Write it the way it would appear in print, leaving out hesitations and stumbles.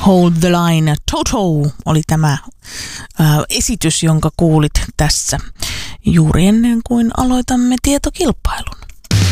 Hold the Line. Toto oli tämä esitys, jonka kuulit tässä juuri ennen kuin aloitamme tietokilpailun.